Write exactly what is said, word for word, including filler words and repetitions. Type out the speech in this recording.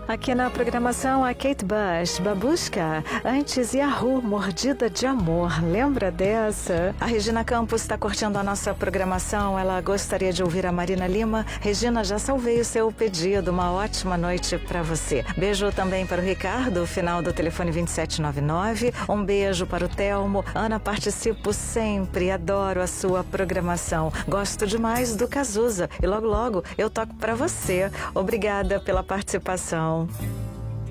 Aqui na programação a Kate Bush, Babushka, antes Yahoo, Mordida de Amor, lembra dessa? A Regina Campos está curtindo a nossa programação, ela gostaria de ouvir a Marina Lima. Regina, já salvei o seu pedido, uma ótima noite para você. Beijo também para o Ricardo, final do telefone vinte e sete noventa e nove, um beijo para o Telmo. Ana, participo sempre, adoro a sua programação, gosto demais do Cazuza e logo logo eu toco para você. Obrigada pela participação.